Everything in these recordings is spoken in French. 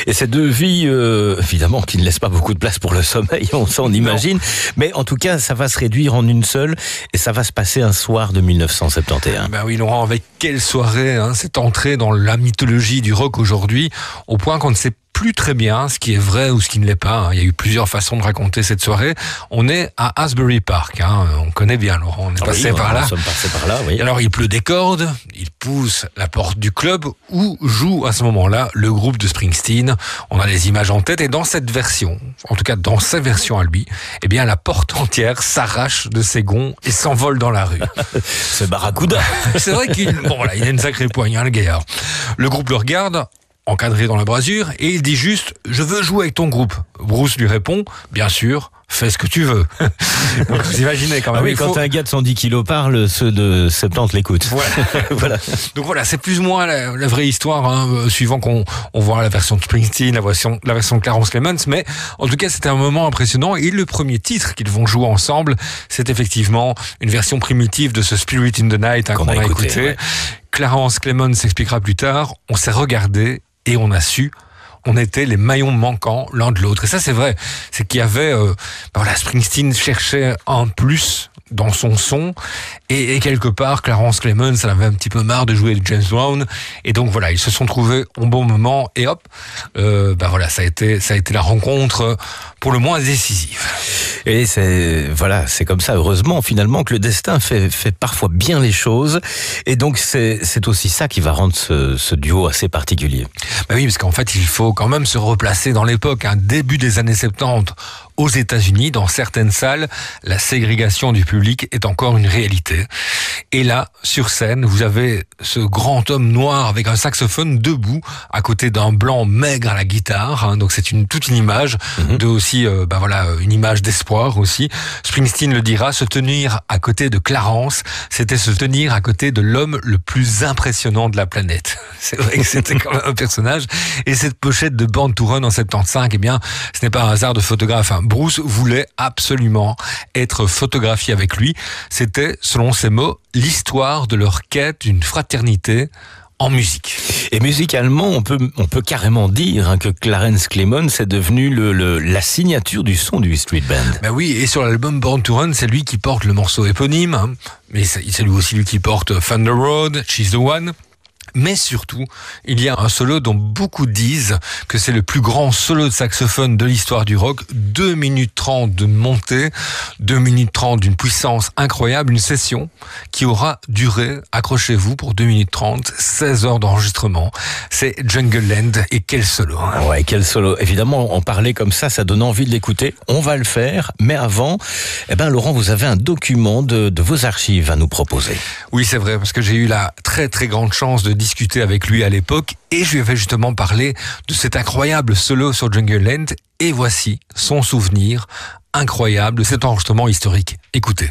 Et ces deux vies, évidemment, qui ne laissent pas beaucoup de place pour le sommeil, on s'en imagine. Mais en tout cas, ça va se réduire en une seule et ça va se passer un soir de 1971. Ben oui, Laurent, avec quelle soirée, cette entrée dans la mythologie du rock aujourd'hui, au point qu'on ne sait plus très bien ce qui est vrai ou ce qui ne l'est pas. Il y a eu plusieurs façons de raconter cette soirée. On est à Asbury Park, on connaît bien, Laurent, on est passé par là. Nous sommes passés par là, oui. Et alors il pleut des cordes, il pousse la porte du club où joue à ce moment-là le groupe de Springsteen. On a les images en tête et dans cette version, en tout cas dans sa version à lui, eh bien la porte entière s'arrache de ses gonds et s'envole dans la rue. C'est Barracuda. C'est vrai qu'il il a une sacrée poigne, le gaillard. Le groupe le regarde, encadré dans la brasure, et il dit juste « Je veux jouer avec ton groupe ». Bruce lui répond « Bien sûr, fais ce que tu veux ». Donc vous imaginez quand même. Ah oui, quand un gars de 110 kilos parle, ceux de 70 l'écoutent. Voilà. Donc voilà, c'est plus ou moins la vraie histoire, suivant qu'on voit la version de Springsteen, la version de Clarence Clemons, mais en tout cas c'était un moment impressionnant, et le premier titre qu'ils vont jouer ensemble, c'est effectivement une version primitive de ce Spirit in the Night qu'on a écouté. Ouais. Clarence Clemons s'expliquera plus tard, on s'est regardé et on a su, on était les maillons manquants l'un de l'autre. Et ça, c'est vrai. C'est qu'il y avait, Springsteen cherchait un plus dans son son, et quelque part, Clarence Clemons, elle avait un petit peu marre de jouer avec James Brown, et donc voilà, ils se sont trouvés au bon moment, et hop, ça a été la rencontre pour le moins décisive. Et c'est comme ça, heureusement, finalement, que le destin fait parfois bien les choses, et donc c'est aussi ça qui va rendre ce duo assez particulier. Ben oui, parce qu'en fait, il faut quand même se replacer dans l'époque, début des années 70, aux États-Unis, dans certaines salles, la ségrégation du public est encore une réalité. Et là, sur scène, vous avez ce grand homme noir avec un saxophone debout à côté d'un blanc maigre à la guitare. Donc c'est toute une image de aussi, une image d'espoir aussi. Springsteen le dira, se tenir à côté de Clarence, c'était se tenir à côté de l'homme le plus impressionnant de la planète. C'est vrai que c'était quand même un personnage. Et cette pochette de Born to Run en 75, eh bien, ce n'est pas un hasard de photographe. Bruce voulait absolument être photographié avec lui. C'était, selon ses mots, l'histoire de leur quête d'une fraternité en musique. Et musicalement, on peut carrément dire que Clarence Clemons est devenu la signature du son du Street Band. Ben oui, et sur l'album Born to Run, c'est lui qui porte le morceau éponyme, mais c'est lui aussi qui porte Thunder Road, She's the One. Mais surtout, il y a un solo dont beaucoup disent que c'est le plus grand solo de saxophone de l'histoire du rock. 2 minutes 30 de montée, 2 minutes 30 d'une puissance incroyable, une session qui aura duré, accrochez-vous, pour 2 minutes 30, 16 heures d'enregistrement. C'est Jungle Land, et quel solo. Ouais, quel solo. Évidemment, en parler comme ça donne envie de l'écouter. On va le faire, mais avant, Laurent, vous avez un document de vos archives à nous proposer. Oui, c'est vrai, parce que j'ai eu la très très grande chance de discuter avec lui à l'époque, et je lui avais justement parlé de cet incroyable solo sur Jungle Land, et voici son souvenir incroyable de cet enregistrement historique. Écoutez.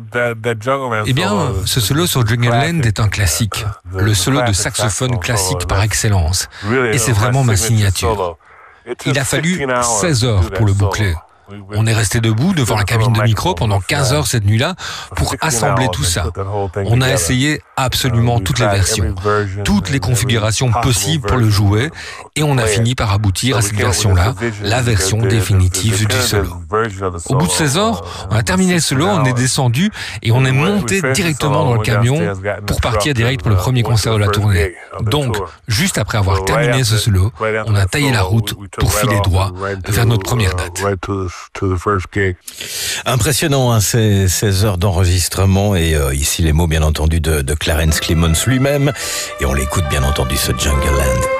Eh bien, ce solo sur Jungle Land est un classique, le solo de saxophone classique par excellence, et c'est vraiment ma signature. Il a fallu 16 heures pour le boucler. On est resté debout devant la cabine de micro pendant 15 heures cette nuit-là pour assembler tout ça. On a essayé absolument toutes les versions, toutes les configurations possibles pour le jouer, et on a fini par aboutir à cette version-là, la version définitive du solo. Au bout de 16 heures, on a terminé le solo, on est descendu et on est monté directement dans le camion pour partir direct pour le premier concert de la tournée. Donc, juste après avoir terminé ce solo, on a taillé la route pour filer droit vers notre première date. Impressionnant, ces heures d'enregistrement, et ici les mots bien entendu de Clarence Clemons lui-même, et on l'écoute bien entendu, ce Jungle Land.